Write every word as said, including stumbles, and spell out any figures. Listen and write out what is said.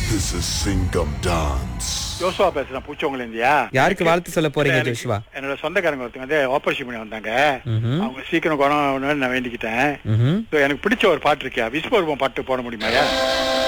This is Singham Dance. Joshua பேசுறேன் பூச்சவங்கள India. யாருக்கு வாழ்த்து சொல்ல போறீங்க ஜோஷுவா? என்னோட சொந்தக்காரங்க ஒருத்தங்க வந்து ஆபரேஷன் பண்ணி வந்தாங்க. ம்ஹும். அவங்க சீக்கிரம் குணம் நான் வேண்டிக்கிட்டேன். ம்ஹும். So, எனக்கு பிடிச்ச ஒரு பாட்டு இருக்கா, விஸ்வரூபம் பாட்டு போட முடியுமாயா?